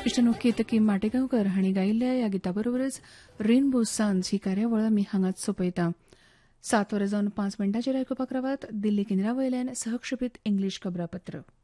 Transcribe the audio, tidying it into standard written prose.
इश्टानो केतकी माटेगांवकर हांणी गायिल्ल्या ह्या गिता बरोबरच रेनबो सांज ही कार्यावळ आमी हांगाच सोंपयता. 7:05 आयकुपाक रावात दिल्ली केंद्रा वयल्यान सहक्षेपीत इंग्लीश खबरापत्र.